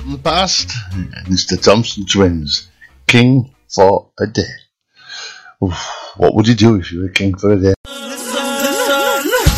from the past. It's the Thompson Twins, King for a Day. Oof, what would you do if you were king for a day?